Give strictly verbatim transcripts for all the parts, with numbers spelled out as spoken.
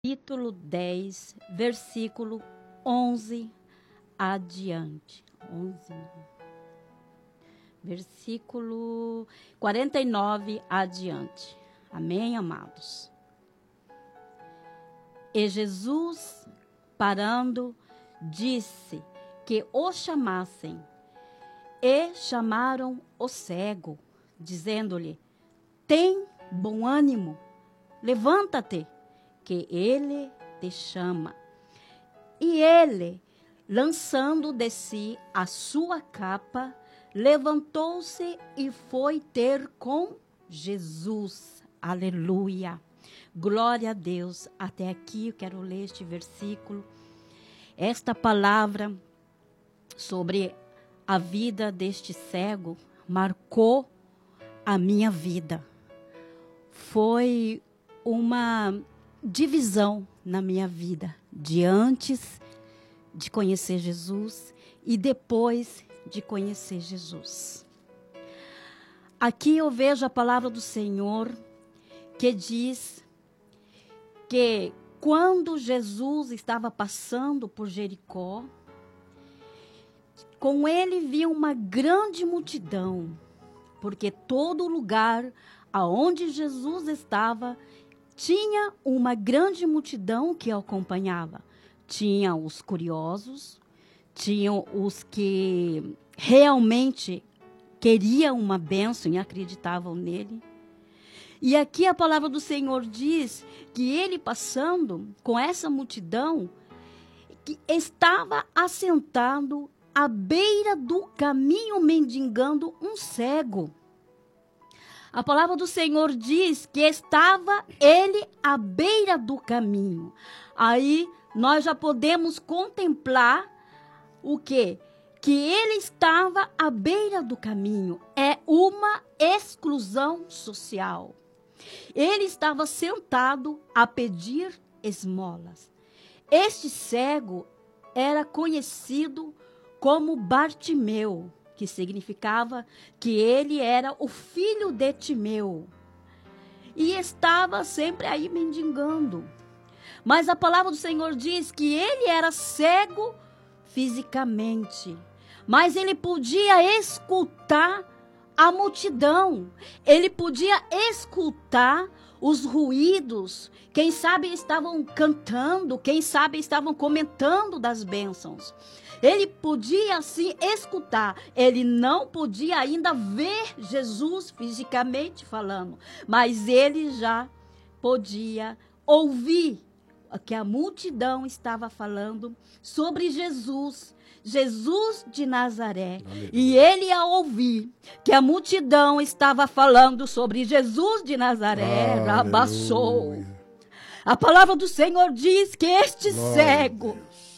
capítulo dez, versículo onze adiante. onze, versículo quarenta e nove adiante. Amém, amados? E Jesus, parando, disse que o chamassem. E chamaram o cego, dizendo-lhe: tem bom ânimo, levanta-te, que ele te chama. E ele, lançando de si a sua capa, levantou-se e foi ter com Jesus. Aleluia! Glória a Deus. Até aqui eu quero ler este versículo. Esta palavra sobre a vida deste cego marcou a minha vida. Foi uma divisão na minha vida, de antes de conhecer Jesus e depois de conhecer Jesus. Aqui eu vejo a palavra do Senhor que diz que quando Jesus estava passando por Jericó, com ele vinha uma grande multidão, porque todo lugar aonde Jesus estava tinha uma grande multidão que o acompanhava. Tinha os curiosos, tinham os que realmente queriam uma bênção e acreditavam nele. E aqui a palavra do Senhor diz que ele, passando com essa multidão, que estava assentado à beira do caminho, mendigando um cego. A palavra do Senhor diz que estava ele à beira do caminho. Aí nós já podemos contemplar o quê? Que ele estava à beira do caminho. É uma exclusão social. Ele estava sentado a pedir esmolas. Este cego era conhecido como Bartimeu, que significava que ele era o filho de Timeu. E estava sempre aí mendigando. Mas a palavra do Senhor diz que ele era cego fisicamente, mas ele podia escutar a multidão. Ele podia escutar os ruídos. Quem sabe estavam cantando, quem sabe estavam comentando das bênçãos. Ele podia assim escutar, ele não podia ainda ver Jesus fisicamente falando, mas ele já podia ouvir o que a multidão estava falando sobre Jesus, Jesus de Nazaré. Aleluia. E ele ia ouvir que a multidão estava falando sobre Jesus de Nazaré, abaçou. A palavra do Senhor diz que este Glória cego,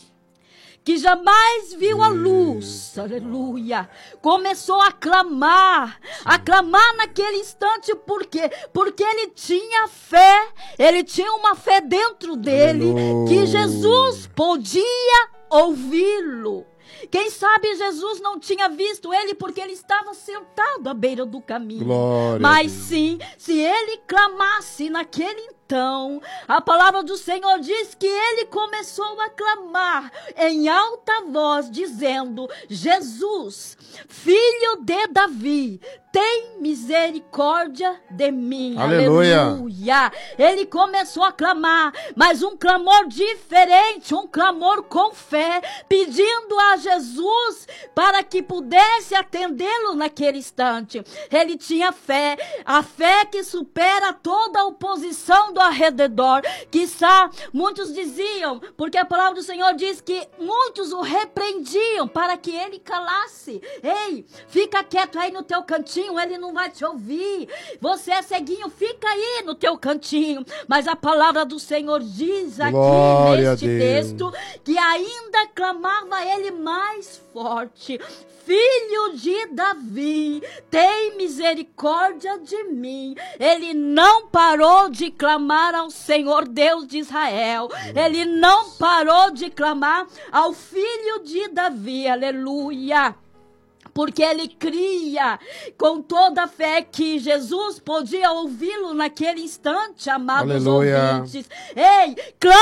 que jamais viu a luz, aleluia, começou a clamar, a clamar naquele instante, por quê? Porque ele tinha fé, ele tinha uma fé dentro dele, aleluia, que Jesus podia ouvi-lo. Quem sabe Jesus não tinha visto ele porque ele estava sentado à beira do caminho. Glória Mas sim, se ele clamasse naquele então, a palavra do Senhor diz que ele começou a clamar em alta voz, dizendo: Jesus, filho de Davi, tem misericórdia de mim. Aleluia. Aleluia. Ele começou a clamar, mas um clamor diferente, um clamor com fé, pedindo a Jesus para que pudesse atendê-lo naquele instante. Ele tinha fé, a fé que supera toda a oposição do arredor. Quizá muitos diziam, porque a palavra do Senhor diz que muitos o repreendiam para que ele calasse. Ei, fica quieto aí no teu cantinho, ele não vai te ouvir. Você é ceguinho, fica aí no teu cantinho. Mas a palavra do Senhor diz aqui Glória neste texto que ainda clamava ele mais forte: Filho de Davi, tem misericórdia de mim. Ele não parou de clamar ao Senhor Deus de Israel. Ele não parou de clamar ao Filho de Davi. Aleluia. porque ele cria com toda a fé que Jesus podia ouvi-lo naquele instante, amados Aleluia. ouvintes. Ei,